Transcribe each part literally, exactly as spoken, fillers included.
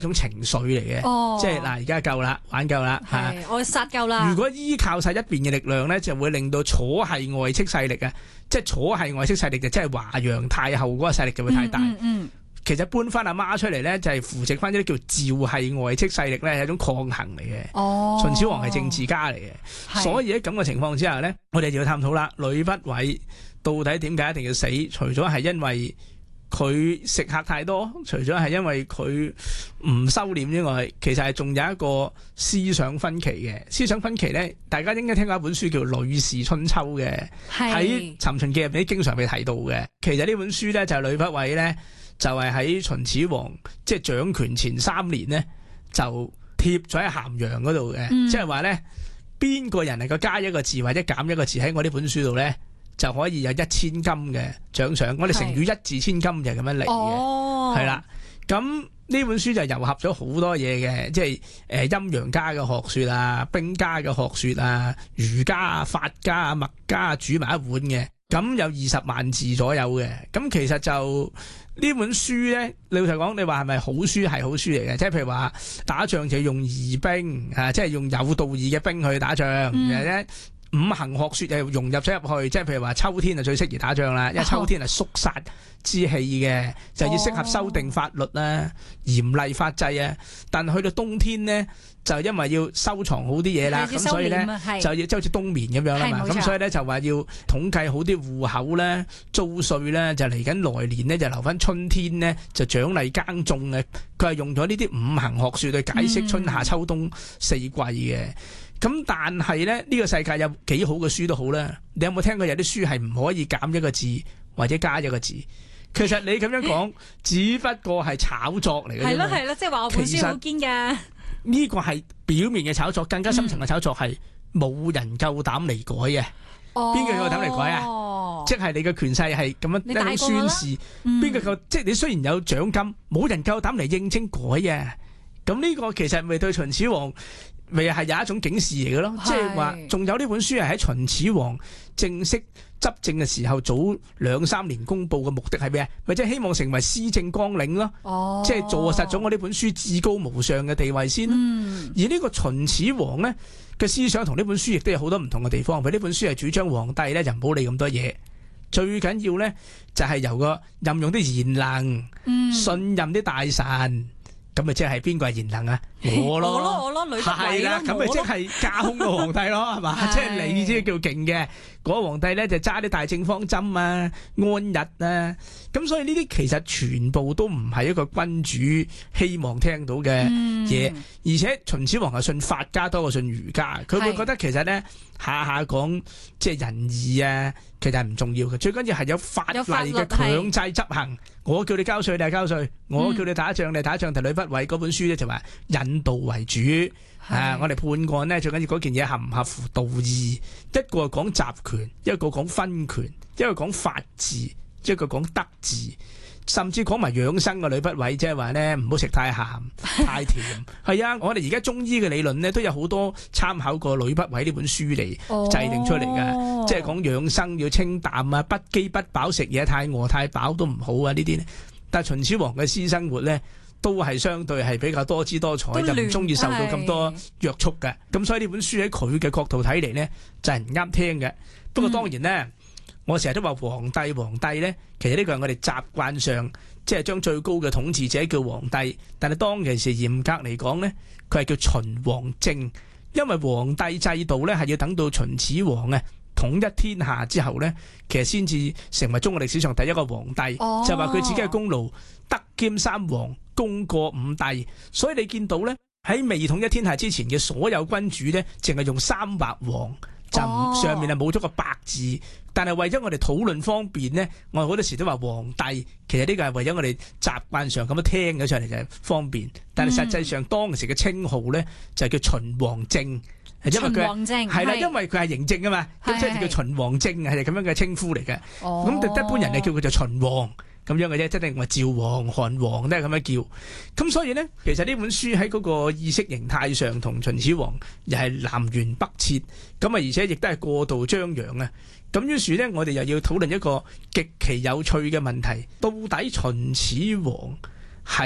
種情緒嚟嘅， 哦、 即係嗱，而家夠啦，玩夠啦嚇。 我殺夠啦。 如果依靠晒一邊嘅力量咧，就會令到楚系外戚勢力啊，即係楚系外戚勢力就即係華陽太后嗰個勢力就會太大。嗯嗯嗯其實搬翻阿媽出嚟咧，就係、是、扶植翻啲叫趙系外戚勢力咧，係一種抗衡嚟嘅。哦，秦始皇係政治家嚟嘅，所以喺咁嘅情況之下咧，我哋就要探討啦。呂不韋到底點解一定要死？除咗係因為佢食客太多，除咗係因為佢唔收斂之外，其實係仲有一個思想分歧嘅。思想分歧咧，大家應該聽過一本書叫《呂氏春秋》嘅，喺《尋秦記》入邊經常被提到嘅。其實呢本書咧就係呂不韋咧。就係喺秦始皇即係掌權前三年呢，就貼咗喺咸陽嗰度嘅，即係話呢，邊個人能夠加一個字或者減一個字喺我呢本書度呢，就可以有一千金嘅獎賞。我哋成語一字千金就係咁樣嚟嘅，係啦。咁呢本書就糅合咗好多嘢嘅，即係誒陰陽家嘅學說啊，兵家嘅學說啊，儒家啊、法家啊、墨家啊煮埋一碗嘅。咁有二十萬字左右嘅，咁其實就呢本書咧，老實講，你話係咪好書？係好書嚟嘅，即係譬如話打仗就用義兵啊，即係用有道義嘅兵去打仗，然後咧五行學說又融入咗入去，即係譬如話秋天就最適宜打仗啦，因為秋天係肅殺之氣嘅，就要適合修訂法律啦、嚴厲法制啊。但去到冬天呢，就因為要收藏好啲嘢啦，咁所以咧就要即係好似冬眠咁樣啦嘛。咁所以咧就話要統計好啲戶口咧、租稅咧，就嚟緊來年呢，就留翻春天呢，就獎勵耕種嘅。佢係用咗呢啲五行學說去解釋春夏秋冬四季嘅。咁、嗯、但係咧呢、呢個世界有幾好嘅書都好啦。你有冇聽過有啲書係唔可以減一個字或者加一個字？其實你咁樣講，只不過係炒作嚟嘅。係咯係咯，即係話我本書好堅㗎。呢個係表面嘅炒作，更加深層嘅炒作係冇人夠膽嚟改嘅。邊個夠膽嚟改啊？即係你嘅權勢係咁樣一種宣示。邊個夠？即係你雖然有獎金，冇人夠膽嚟應徵改啊！咁呢個其實咪對秦始皇咪係有一種警示嚟嘅咯。即係話仲有呢本書係喺秦始皇正式執政嘅時候早兩三年公布嘅目的係咩啊？咪即係希望成為施政綱領咯，哦、即係坐實咗我呢本書至高無上嘅地位先。嗯、而呢個秦始皇呢嘅思想同呢本書亦都有好多唔同嘅地方。佢呢本書係主張皇帝呢就唔好理咁多嘢，最緊要呢就係由個任用啲賢能，嗯、信任啲大臣。咁咪即係邊個係賢能啊？我咯，我咯，我咯，呂不韋係啦，咁咪即係駕空個皇帝咯，係嘛？即係你先叫勁嘅。嗰個皇帝咧就揸啲大政方針啊、安逸啊。咁所以呢啲其實全部都唔係一個君主希望聽到嘅嘢。嗯、而且秦始皇係信法家多過信儒家，佢會覺得其實咧下下講即係仁義啊，其實係唔重要嘅。最緊要係有法例嘅強制執行。我叫你交稅，你係交稅；我叫你打仗，你係打仗。但呂不韋嗰本書咧就話引導為主，啊，我哋判案咧最緊要嗰件嘢合唔合乎道義。一個係講集權，一個講分權，一個講法治，一個講德治，甚至講埋養生嘅呂不韋，即係話咧唔好食太鹹太甜。係啊，我哋而家中醫嘅理論咧都有好多參考過呂不韋呢本書嚟制定出嚟嘅，哦、即係講養生要清淡啊，不飢不飽，食嘢太餓太飽都唔好啊呢啲咧。但係秦始皇嘅私生活咧都係相對係比較多姿多彩，就唔中意受到咁多約束嘅。咁所以呢本書喺佢嘅角度睇嚟咧就係唔啱聽嘅。不過當然咧。嗯我成日都話皇帝皇帝咧，其實呢個係我哋習慣上即係將最高嘅統治者叫皇帝，但係當其時嚴格嚟講咧，佢係叫秦王政，因為皇帝制度咧係要等到秦始皇啊統一天下之後咧，其實先至成為中國歷史上第一個皇帝，哦、就話佢自己嘅功勞德兼三皇，功過五帝，所以你見到咧喺未統一天下之前嘅所有君主咧，淨係用三畫王。就上面係冇咗個白字，但係為咗我哋討論方便呢，我好多時都話皇帝，其實呢個係為咗我哋習慣上咁樣聽咗上嚟就係方便，但係實際上當時嘅稱號呢，就係叫秦王政，因為佢係啦，因為佢係嬴政啊嘛，咁即係叫秦王政係咁樣嘅稱呼嚟嘅，咁一般人係叫佢做秦王。咁樣嘅啫，即係話趙王、韓王都係咁樣叫。咁所以呢，其實呢本書喺嗰個意識形態上同秦始皇又係南轅北轍。咁啊，而且亦都係過度張揚啊。咁於是呢，我哋又要討論一個極其有趣嘅問題：到底秦始皇係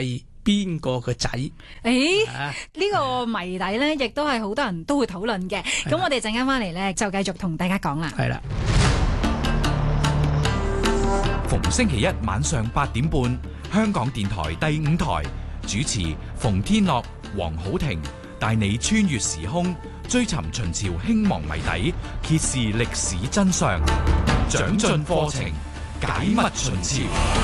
邊個嘅仔？ 誒，呢個謎底咧，亦都係好多人都會討論嘅。咁我哋陣間翻嚟咧，就繼續同大家講啦。 係啦， 逢星期一晚上八點半，香港電台第五台主持馮天樂、黃好庭帶你穿越時空，追尋秦朝興亡謎底，揭示歷史真相，長進課程，解密秦朝。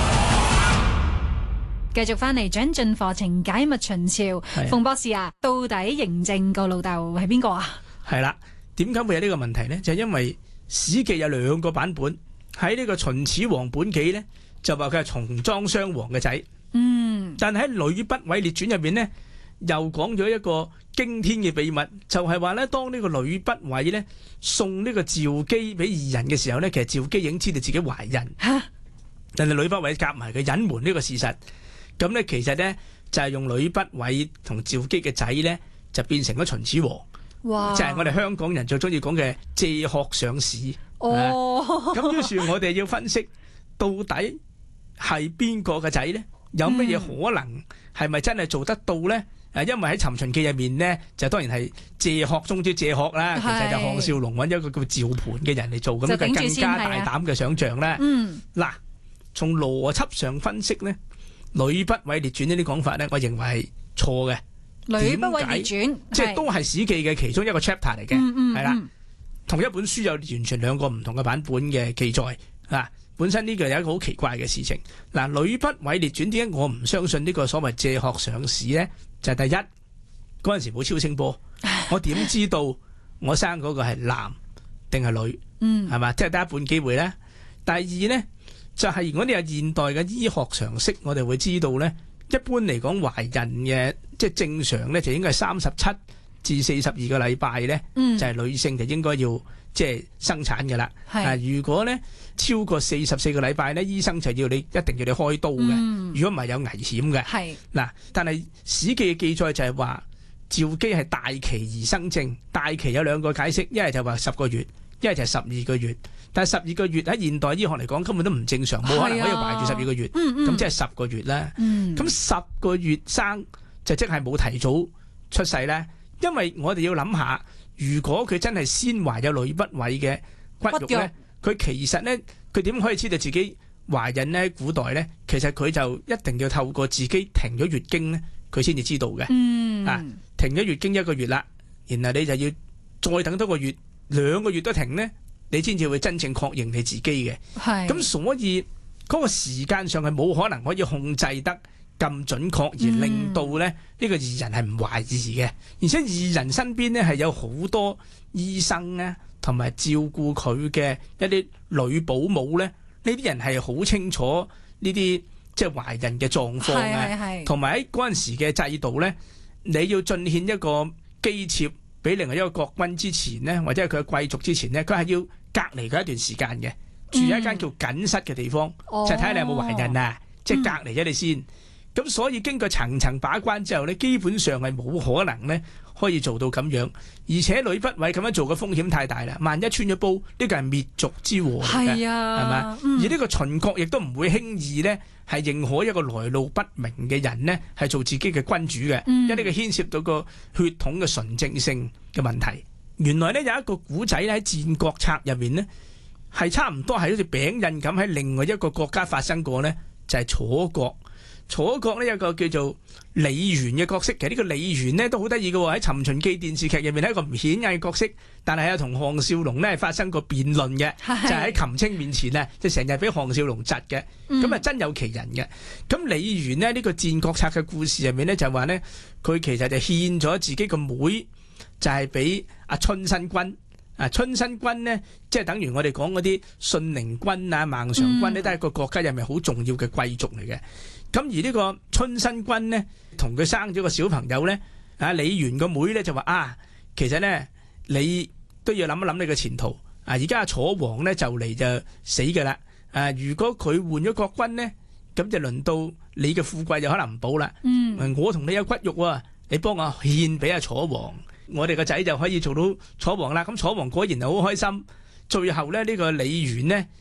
繼續翻嚟長進課程，解密秦朝。馮博士啊，到底嬴政個老豆係邊個啊？ 係啦，點解會有呢個問題呢？就係因為史記有兩個版本，喺呢個秦始皇本紀呢，就話佢係重莊襄王嘅仔。嗯，但係喺呂不韋列傳入邊呢，又講咗一個驚天嘅秘密，就係話咧，當呢個呂不韋呢送呢個趙姬俾二人嘅時候呢，其實趙姬已經知道自己懷孕。吓，但係呂不韋夾埋佢隱瞞呢個事實。咁咧，其實咧就係用呂不韋同趙姬嘅仔咧，就變成咗秦始皇。哇！就係我哋香港人最中意講嘅借殼上市。哦，咁於是我哋要分析到底係邊個嘅仔咧？有乜嘢可能係咪真係做得到咧？誒，因為喺《尋秦記》入面咧，就當然係借殼中之借殼啦。其實就項少龍揾一個叫趙盤嘅人嚟做，咁就更加大膽嘅想像啦。嗯，嗱，從邏輯上分析咧。呂不韋列傳呢啲講法咧，我認為係錯嘅。呂不韋列傳即係都係史記嘅其中一個 chapter 嚟嘅，係、嗯、啦、嗯。同一本書有完全兩個唔同嘅版本嘅記載啊。本身呢個有一個好奇怪嘅事情。嗱，呂不韋列傳點解我唔相信呢個所謂借殼上市咧？就係、是、第一，嗰陣時冇超聲波，我點知道我生嗰個係男定係女？嗯，係嘛？即係得一半機會咧。第二咧。就係、是、如果你有現代嘅醫學常識，我哋會知道咧，一般嚟講懷孕嘅即係正常咧，就應該係三十七至四十二個禮拜咧，就係、是、女性就應該要即係生產嘅啦。啊，如果咧超過四十四個禮拜咧，醫生就要你一定要你開刀嘅，如果唔係有危險嘅。係嗱，但係史記嘅記載就係話趙姬係大期而生症，大期有兩個解釋，一係就話十個月，一係就係十二個月。但係十二個月喺現代醫學嚟講根本都唔正常，冇可能可以懷住十二個月，咁、嗯嗯、即係十個月啦。咁、嗯、十個月生就即係冇提早出世咧，因為我哋要諗下，如果佢真係先懷有呂不韋嘅骨肉咧，佢其實咧佢點可以知道自己懷孕咧？古代咧，其實佢就一定要透過自己停咗月經咧，佢先至知道嘅、嗯。啊，停咗月經一個月啦，然後你就要再等多個月，兩個月都停咧。你先至會真正確認你自己嘅，咁所以嗰個時間上係冇可能可以控制得咁準確，而令到咧呢個二人係唔懷疑嘅，而且二人身邊咧係有好多醫生咧，同埋照顧佢嘅一啲女保姆咧，呢啲人係好清楚呢啲即係懷孕嘅狀況嘅，同埋喺嗰陣時嘅制度咧，你要進獻一個姬妾俾另外一個國君之前咧，或者係佢嘅貴族之前咧，佢係要隔離佢一段時間嘅，住喺一間叫緊室嘅地方，嗯、就睇下你有冇懷孕啊，即、嗯、係、就是、隔離咗你先。咁、嗯、所以經過層層把關之後咧，基本上係冇可能咧可以做到咁樣。而且呂不韋咁樣做嘅風險太大啦，萬一穿咗煲，呢、這個係滅族之禍嚟嘅，係啊，係嘛、嗯？而呢個秦國亦都唔會輕易咧係認可一個來路不明嘅人呢係做自己嘅君主嘅、嗯，因為呢個牽涉到個血統嘅純正性嘅問題。原來咧有一個古仔咧喺《戰國策》入面呢，係差唔多係好似餅印咁喺另外一個國家發生過呢，就係、是、楚國。楚國呢有個叫做李元嘅角色，其實呢個李元呢都好得意嘅喎，喺《尋秦記》電視劇入面係一個唔顯眼嘅角色，但係有同項少龍呢係發生過辯論嘅，就係喺秦青面前呢，就成日俾項少龍窒嘅，咁、嗯、啊真有其人嘅。咁李元呢，呢、呢個《戰國策》嘅故事入面呢，就話呢，佢其實就獻咗自己個妹，就係俾阿春申君。啊，春申君呢，即係等於我哋講嗰啲信陵君啊、孟嘗君呢，都係一個國家入面好重要嘅貴族嚟嘅。咁而呢個春申君呢，同佢生咗個小朋友呢，啊李元個妹呢就話啊，其實呢，你都要諗一諗你嘅前途。啊，而家楚王呢，就嚟就死㗎啦。啊，如果佢換咗國君呢，咁就輪到你嘅富貴就可能唔保啦。嗯，我同你有骨肉啊，你幫我獻俾阿楚王。我哋個仔就可以做到楚王啦，咁楚王果然係好開心。最後咧，呢、這個李元呢，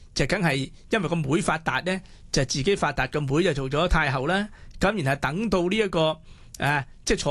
就梗係因為個妹發達咧，就自己發達，個妹就做咗太后啦。咁然後等到呢、這、一個誒、啊，即係楚